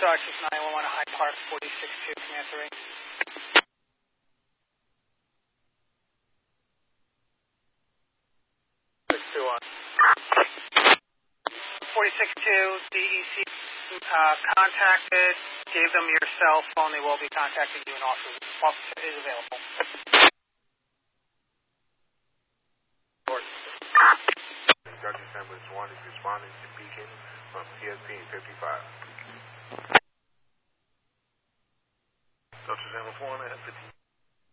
Arches 911 Hyde Park, 46-2, command 3. 46-2, DEC contacted, gave them your cell phone. They will be contacting you. An officer is available. Dr. Sandwich 1 is responding to Beacon from TSP 55. Dr. Sandwich 1 at 50.